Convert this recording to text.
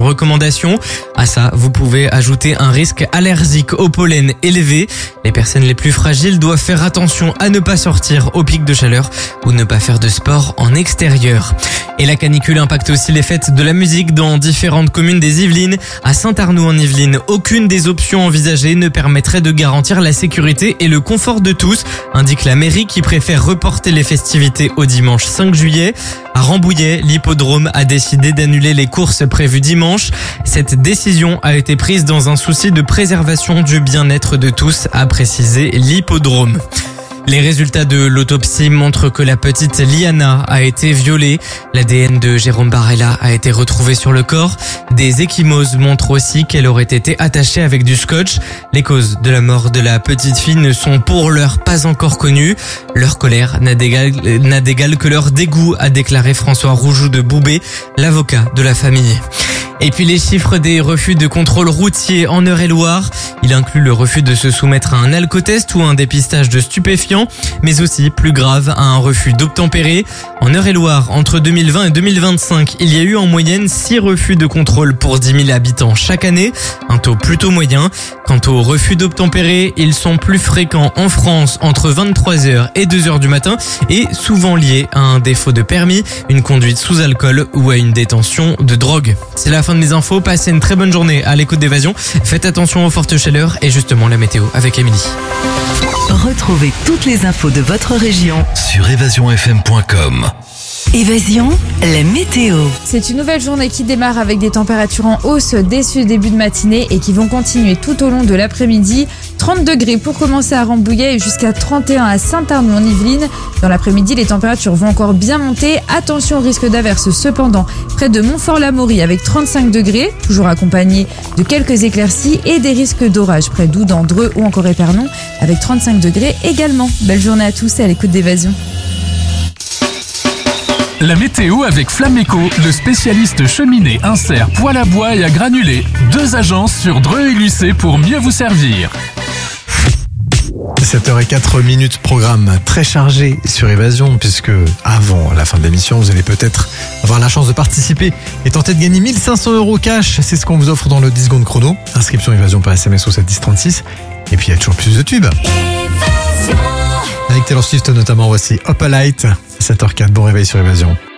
recommandations. À ça, vous pouvez ajouter un risque allergique au pollen élevé. Les personnes les plus fragiles doivent faire attention à ne pas sortir au pic de chaleur ou ne pas faire de sport en extérieur. Et la canicule impacte aussi les fêtes de la musique dans différentes communes des Yvelines. À Saint-Arnoult en Yvelines, aucune des options envisagées ne permettrait de garantir la sécurité et le confort de tous, indique la mairie qui préfère reporter les festivités au dimanche 5 juillet. À Rambouillet, l'hippodrome a décidé d'annuler les courses prévues dimanche. Cette décision a été prise dans un souci de préservation du bien-être de tous, a précisé l'hippodrome. Les résultats de l'autopsie montrent que la petite Liana a été violée. L'ADN de Jérôme Barella a été retrouvé sur le corps. Des ecchymoses montrent aussi qu'elle aurait été attachée avec du scotch. Les causes de la mort de la petite fille ne sont pour l'heure pas encore connues. Leur colère n'a d'égal que leur dégoût, a déclaré François Roujoux de Boubé, l'avocat de la famille. Et puis les chiffres des refus de contrôle routier en Eure-et-Loir. Il inclut le refus de se soumettre à un alcotest ou un dépistage de stupéfiants, mais aussi, plus grave, à un refus d'obtempérer. En Eure-et-Loir, entre 2020 et 2025, il y a eu en moyenne 6 refus de contrôle pour 10 000 habitants chaque année, un taux plutôt moyen. Quant aux refus d'obtempérer, ils sont plus fréquents en France entre 23h et 2h du matin et souvent liés à un défaut de permis, une conduite sous alcool ou à une détention de drogue. C'est la fin de mes infos, passez une très bonne journée à l'écoute d'Évasion. Faites attention aux fortes chaleurs et justement la météo avec Émilie. Retrouvez toutes les infos de votre région sur évasionfm.com. Évasion, la météo. C'est une nouvelle journée qui démarre avec des températures en hausse dès ce début de matinée et qui vont continuer tout au long de l'après-midi. 30 degrés pour commencer à Rambouillet et jusqu'à 31 à Saint-Arnoult en Yvelines. Dans l'après-midi, les températures vont encore bien monter. Attention au risque d'averse cependant près de Montfort-l'Amaury avec 35 degrés, toujours accompagné de quelques éclaircies et des risques d'orage près d'Oudan, Dreux ou encore Épernon avec 35 degrés également. Belle journée à tous et à l'écoute d'Évasion. La météo avec Flameco, le spécialiste cheminée, insert, poêle à bois et à granulés. 2 agences sur Dreux et Lucé pour mieux vous servir. 7h04, programme très chargé sur Évasion, puisque avant la fin de l'émission, vous allez peut-être avoir la chance de participer et tenter de gagner 1 500 € cash. C'est ce qu'on vous offre dans le 10 secondes chrono. Inscription Évasion par SMS au 71036. Et puis il y a toujours plus de tubes. Avec Taylor Swift notamment, voici Up a Light. 7h04, bon réveil sur Évasion.